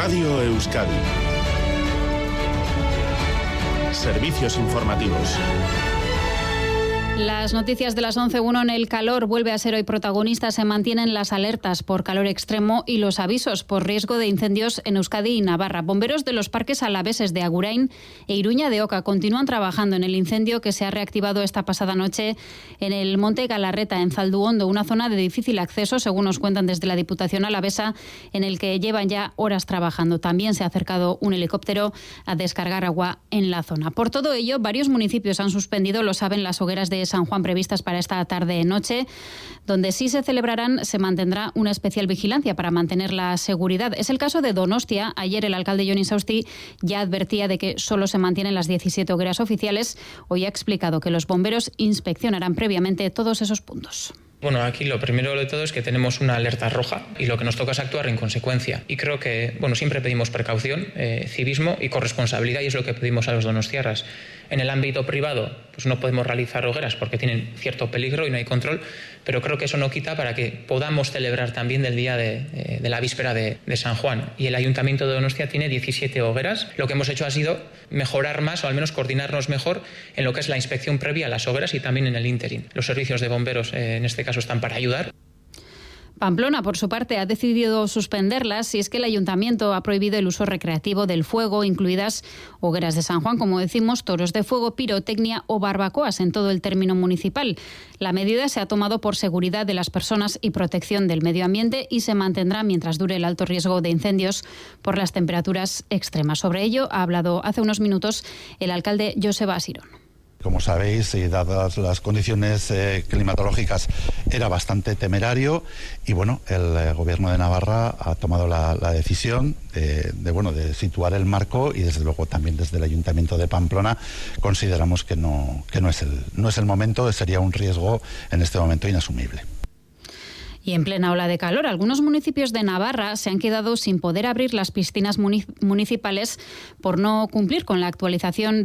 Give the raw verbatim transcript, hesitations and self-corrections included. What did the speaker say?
Radio Euskadi. Servicios informativos. Las noticias de las once uno en el calor vuelve a ser hoy protagonista. Se mantienen las alertas por calor extremo y los avisos por riesgo de incendios en Euskadi y Navarra. Bomberos de los parques alaveses de Agurain e Iruña de Oca continúan trabajando en el incendio que se ha reactivado esta pasada noche en el Monte Galarreta, en Zalduondo, una zona de difícil acceso, según nos cuentan desde la Diputación alavesa, en el que llevan ya horas trabajando. También se ha acercado un helicóptero a descargar agua en la zona. Por todo ello, varios municipios han suspendido, lo saben, las hogueras de San Juan previstas para esta tarde-noche. Donde sí se celebrarán, se mantendrá una especial vigilancia para mantener la seguridad. Es el caso de Donostia. Ayer el alcalde Jon Insausti ya advertía de que solo se mantienen las diecisiete hogueras oficiales. Hoy ha explicado que los bomberos inspeccionarán previamente todos esos puntos. Bueno, aquí lo primero de todo es que tenemos una alerta roja y lo que nos toca es actuar en consecuencia. Y creo que, bueno, siempre pedimos precaución, eh, civismo y corresponsabilidad, y es lo que pedimos a los donostiarras. En el ámbito privado, pues no podemos realizar hogueras porque tienen cierto peligro y no hay control, pero creo que eso no quita para que podamos celebrar también del día de, eh, de la víspera de, de San Juan. Y el Ayuntamiento de Donostia tiene diecisiete hogueras. Lo que hemos hecho ha sido mejorar más, o al menos coordinarnos mejor en lo que es la inspección previa a las hogueras y también en el ínterin. Los servicios de bomberos, eh, en este caso, están para ayudar. Pamplona, por su parte, ha decidido suspenderlas y es que el ayuntamiento ha prohibido el uso recreativo del fuego, incluidas hogueras de San Juan, como decimos, toros de fuego, pirotecnia o barbacoas en todo el término municipal. La medida se ha tomado por seguridad de las personas y protección del medio ambiente y se mantendrá mientras dure el alto riesgo de incendios por las temperaturas extremas. Sobre ello ha hablado hace unos minutos el alcalde Joseba Asirón. Como sabéis, y dadas las condiciones eh, climatológicas, era bastante temerario y bueno, el eh, Gobierno de Navarra ha tomado la, la decisión de, de, bueno, de situar el marco, y desde luego también desde el Ayuntamiento de Pamplona consideramos que no, que no es el, no es el momento, sería un riesgo en este momento inasumible. Y en plena ola de calor, algunos municipios de Navarra se han quedado sin poder abrir las piscinas municipales por no cumplir con la actualización